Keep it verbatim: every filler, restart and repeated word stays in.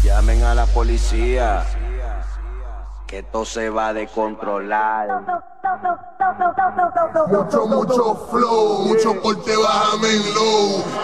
Llamen a la policía, que esto se va a descontrolar. Mucho, mucho flow, mucho corte, bájame en low.